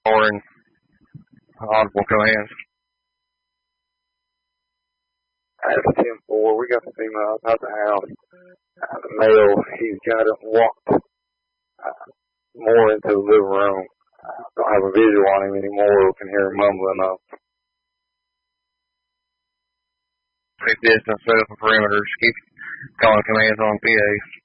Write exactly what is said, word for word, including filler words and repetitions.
four and audible commands. That's ten four. We got the female outside the house. Uh, the male, he's got it walked uh, more into the living room. Uh, don't have a visual on him anymore. We can hear him mumbling up. Safe distance, set up a perimeter. Keep calling commands on P A.